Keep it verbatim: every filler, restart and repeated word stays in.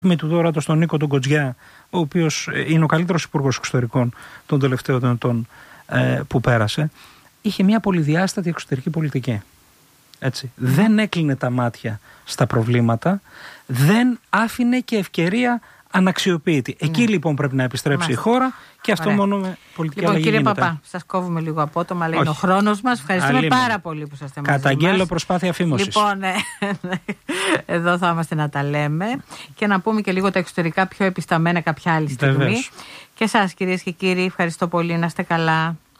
με του τώρα στον Νίκο τον Κοτζιά, ο οποίος είναι ο καλύτερος υπουργός εξωτερικών των τελευταίων ετών ε, που πέρασε, είχε μια πολυδιάστατη εξωτερική πολιτική. Έτσι. Mm. Δεν έκλεινε τα μάτια στα προβλήματα, δεν άφηνε και ευκαιρία αναξιοποιητή. Mm. Εκεί λοιπόν πρέπει να επιστρέψει Μάλιστα. η χώρα και αυτό Ωραία. μόνο με πολιτική λοιπόν, αλλαγή κύριε γίνεται. Παπά, σας κόβουμε λίγο απότομα, αλλά είναι ο χρόνος μας. Ευχαριστούμε Αλλήμεν. πάρα πολύ που είστε μαζί μας. Καταγγέλλω προσπάθεια φήμωσης. Λοιπόν, ναι, εδώ θα είμαστε να τα λέμε και να πούμε και λίγο τα εξωτερικά πιο επισταμμένα κάποια άλλη στιγμή. Βεβαίως. Και εσάς κυρίες και κύριοι, ευχαριστώ πολύ, να είστε καλά.